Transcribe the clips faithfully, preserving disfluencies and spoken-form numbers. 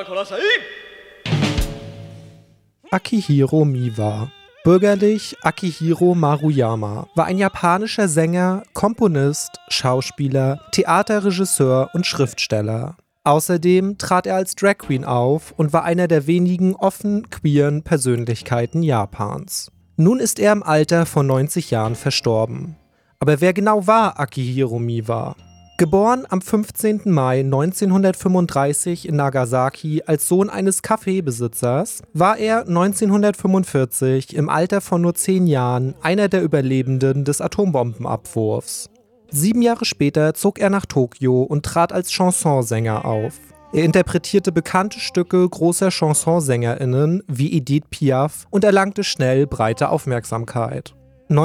Akihiro Miwa, bürgerlich Akihiro Maruyama, war ein japanischer Sänger, Komponist, Schauspieler, Theaterregisseur und Schriftsteller. Außerdem trat er als Drag Queen auf und war einer der wenigen offen queeren Persönlichkeiten Japans. Nun ist er im Alter von neunzig Jahren verstorben. Aber wer genau war Akihiro Miwa? Geboren am fünfzehnten Mai neunzehnhundertfünfunddreißig in Nagasaki als Sohn eines Kaffeebesitzers, war er neunzehnhundertfünfundvierzig im Alter von nur zehn Jahren einer der Überlebenden des Atombombenabwurfs. Sieben Jahre später zog er nach Tokio und trat als Chansonsänger auf. Er interpretierte bekannte Stücke großer ChansonssängerInnen wie Edith Piaf und erlangte schnell breite Aufmerksamkeit.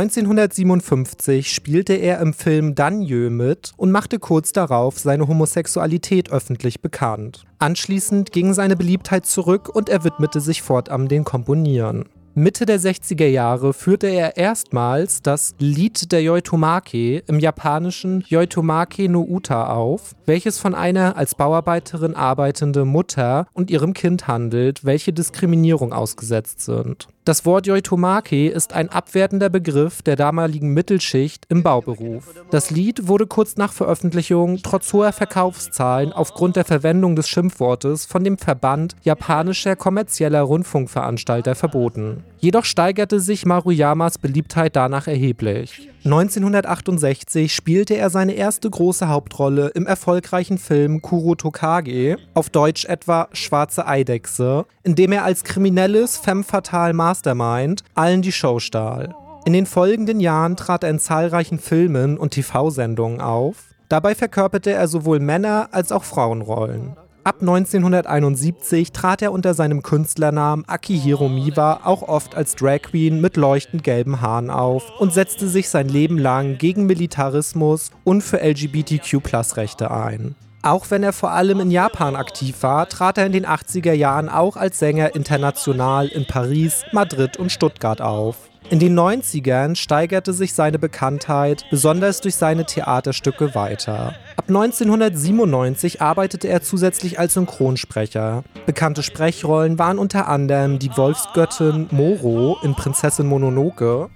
neunzehnhundertsiebenundfünfzig spielte er im Film Danjö mit und machte kurz darauf seine Homosexualität öffentlich bekannt. Anschließend ging seine Beliebtheit zurück und er widmete sich fortan dem Komponieren. Mitte der sechziger Jahre führte er erstmals das Lied der Yoitomake im japanischen Yoitomake no Uta auf, welches von einer als Bauarbeiterin arbeitende Mutter und ihrem Kind handelt, welche Diskriminierung ausgesetzt sind. Das Wort Yoitomake ist ein abwertender Begriff der damaligen Mittelschicht im Bauberuf. Das Lied wurde kurz nach Veröffentlichung trotz hoher Verkaufszahlen aufgrund der Verwendung des Schimpfwortes von dem Verband japanischer kommerzieller Rundfunkveranstalter verboten. Jedoch steigerte sich Maruyamas Beliebtheit danach erheblich. neunzehnhundertachtundsechzig spielte er seine erste große Hauptrolle im erfolgreichen Film Kuro Tokage, auf Deutsch etwa Schwarze Eidechse, in dem er als kriminelles femme fatale Mastermind allen die Show stahl. In den folgenden Jahren trat er in zahlreichen Filmen und T V-Sendungen auf. Dabei verkörperte er sowohl Männer- als auch Frauenrollen. Ab neunzehnhunderteinundsiebzig trat er unter seinem Künstlernamen Akihiro Miwa auch oft als Drag Queen mit leuchtend gelben Haaren auf und setzte sich sein Leben lang gegen Militarismus und für L G B T Q Plus Rechte ein. Auch wenn er vor allem in Japan aktiv war, trat er in den achtziger Jahren auch als Sänger international in Paris, Madrid und Stuttgart auf. In den neunzigern steigerte sich seine Bekanntheit, besonders durch seine Theaterstücke, weiter. Ab neunzehnhundertsiebenundneunzig arbeitete er zusätzlich als Synchronsprecher. Bekannte Sprechrollen waren unter anderem die Wolfsgöttin Moro in Prinzessin Mononoke,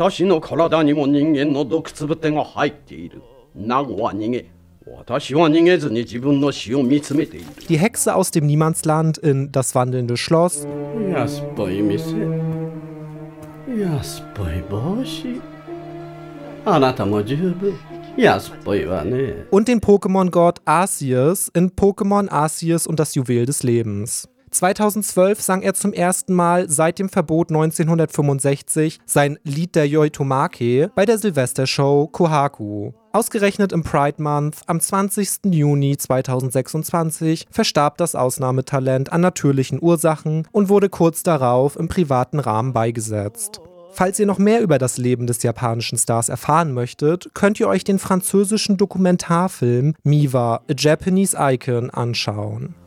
die Hexe aus dem Niemandsland in Das wandelnde Schloss und den Pokémon-Gott Arceus in Pokémon Arceus und das Juwel des Lebens. zweitausendzwölf sang er zum ersten Mal seit dem Verbot neunzehnhundertfünfundsechzig sein Lied der Yoitomake bei der Silvestershow Kohaku. Ausgerechnet im Pride Month am zwanzigsten Juni zweitausendsechsundzwanzig verstarb das Ausnahmetalent an natürlichen Ursachen und wurde kurz darauf im privaten Rahmen beigesetzt. Falls ihr noch mehr über das Leben des japanischen Stars erfahren möchtet, könnt ihr euch den französischen Dokumentarfilm Miwa, A Japanese Icon anschauen.